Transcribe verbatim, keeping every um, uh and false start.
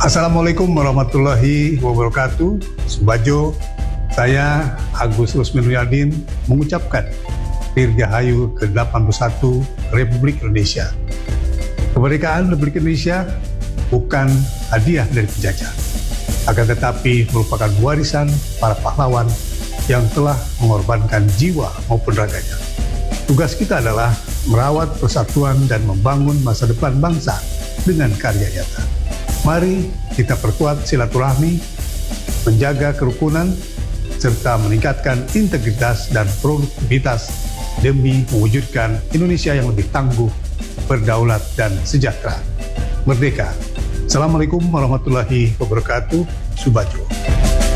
Assalamualaikum warahmatullahi wabarakatuh. Subajo, saya Agus Rusminuddin mengucapkan Dirgahayu ke delapan puluh satu Republik Indonesia. Kemerdekaan Republik Indonesia bukan hadiah dari penjajah, akan tetapi merupakan warisan para pahlawan yang telah mengorbankan jiwa maupun raganya. Tugas kita adalah merawat persatuan dan membangun masa depan bangsa dengan karya nyata. Mari kita perkuat silaturahmi, menjaga kerukunan, serta meningkatkan integritas dan produktivitas demi mewujudkan Indonesia yang lebih tangguh, berdaulat, dan sejahtera. Merdeka! Assalamualaikum warahmatullahi wabarakatuh. Subajo.